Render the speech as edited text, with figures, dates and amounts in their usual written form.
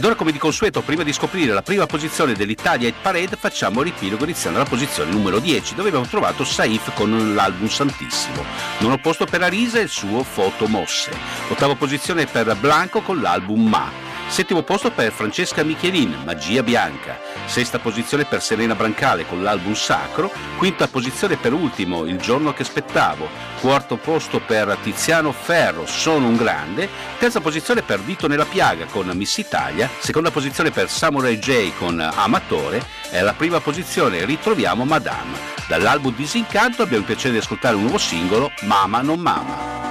Ed ora, come di consueto, prima di scoprire la prima posizione dell'Italia Hit Parade, facciamo un riepilogo iniziando alla posizione numero 10, dove abbiamo trovato Saif con l'album Santissimo. Nono posto per Arisa e il suo Foto Mosse. Ottava posizione per Blanco con l'album Ma. Settimo posto per Francesca Michelin, Magia Bianca. Sesta posizione per Serena Brancale con l'album Sacro. Quinta posizione per Ultimo, Il giorno che aspettavo. Quarto posto per Tiziano Ferro, Sono un grande. Terza posizione per Vito nella piaga con Miss Italia. Seconda posizione per Samurai J con Amatore. E alla prima posizione ritroviamo Madame. Dall'album Disincanto abbiamo il piacere di ascoltare un nuovo singolo, Mama non Mama.